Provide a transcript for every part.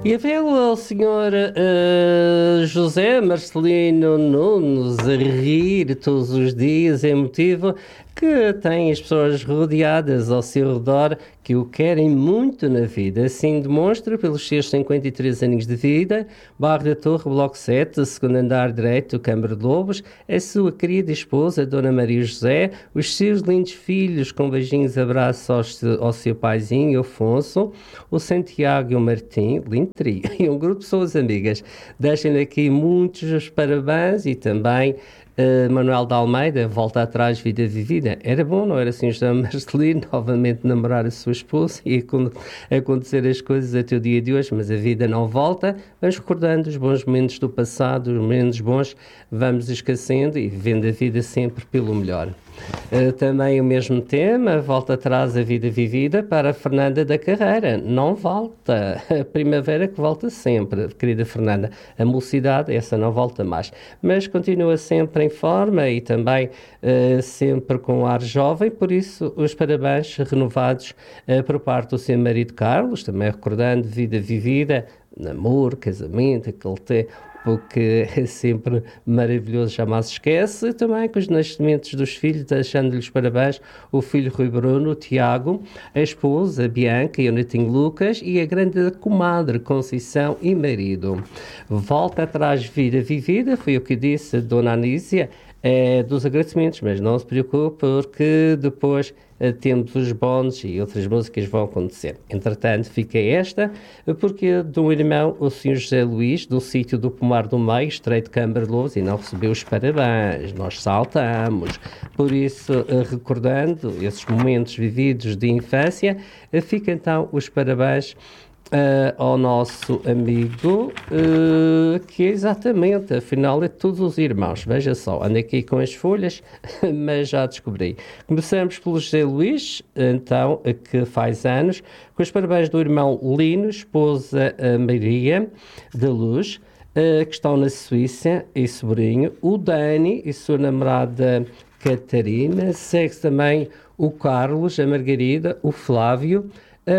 E a vê-lo o senhor José Marcelino Nunes a rir todos os dias é motivo que tem as pessoas rodeadas ao seu redor que o querem muito na vida. Assim demonstra pelos seus 53 anos de vida, Bairro da Torre, Bloco 7, segundo andar direito, Câmara de Lobos, a sua querida esposa, Dona Maria José, os seus lindos filhos, com beijinhos e abraços ao seu paizinho, Afonso, o Santiago e o Martim, lindo trio, e um grupo de pessoas amigas. Deixem-lhe aqui muitos parabéns e também Manuel de Almeida, volta atrás, vida vivida. Era bom, não era assim, José Marcelino, novamente namorar a sua esposa e acontecer as coisas até o dia de hoje, mas a vida não volta. Vamos recordando os bons momentos do passado, os menos bons, vamos esquecendo e vivendo a vida sempre pelo melhor. Também o mesmo tema, volta atrás a vida vivida para a Fernanda da Carreira. Não volta. A primavera que volta sempre, querida Fernanda. A mocidade, essa não volta mais. Mas continua sempre em forma e também sempre com ar jovem, por isso os parabéns renovados por parte do seu marido Carlos, também recordando vida vivida, namoro, casamento, aquele tempo que é sempre maravilhoso, jamais se esquece. Também com os nascimentos dos filhos, deixando-lhes parabéns o filho Rui Bruno, o Tiago, a esposa a Bianca e o netinho Lucas e a grande comadre Conceição e marido. Volta atrás, vida vivida, foi o que disse a Dona Anísia, dos agradecimentos, mas não se preocupe porque depois temos os bónus e outras músicas vão acontecer. Entretanto, fica esta, porque de um irmão, o Sr. José Luís, do sítio do Pomar do Meio, Estreito de Câmara de Lobos, e não recebeu os parabéns. Nós saltamos. Por isso, recordando esses momentos vividos de infância, fica então os parabéns ao nosso amigo, que é exatamente, afinal, é todos os irmãos. Veja só, ando aqui com as folhas, mas já descobri. Começamos pelo José Luís, então, que faz anos, com os parabéns do irmão Lino, esposa Maria da Luz, que estão na Suíça, e sobrinho, o Dani e sua namorada Catarina, segue também o Carlos, a Margarida, o Flávio,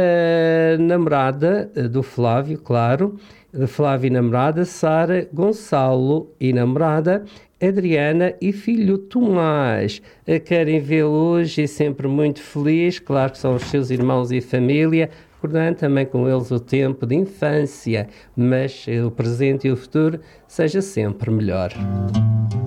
a namorada do Flávio, claro, Flávio e namorada, Sara, Gonçalo e namorada, Adriana e filho Tomás. Querem vê-lo hoje e sempre muito feliz, claro que são os seus irmãos e família, recordando também com eles o tempo de infância, mas o presente e o futuro seja sempre melhor.